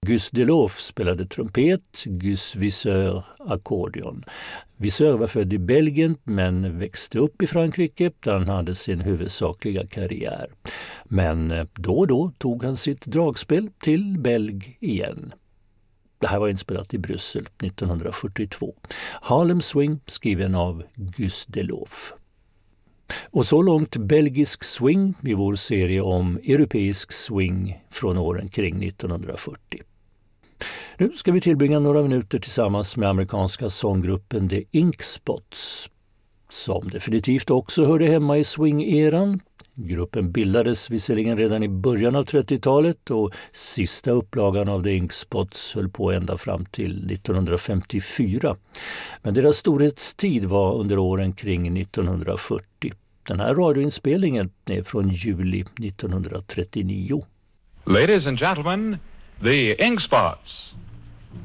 Gus Delof spelade trumpet, Gus Viseur ackordion. Viseur var född i Belgien men växte upp i Frankrike där han hade sin huvudsakliga karriär. Men då och då tog han sitt dragspel till Belg igen. Det här var inspelat i Bryssel 1942. Harlem Swing skriven av Gus Delof. Och så långt belgisk swing i vår serie om europeisk swing från åren kring 1940. Nu ska vi tillbringa några minuter tillsammans med amerikanska sånggruppen The Ink Spots, som definitivt också hörde hemma i swing-eran. Gruppen bildades visserligen redan i början av 30-talet och sista upplagan av The Ink Spots höll på ända fram till 1954. Men deras storhetstid var under åren kring 1940. Den här radioinspelningen är från juli 1939. Ladies and gentlemen, The Ink Spots.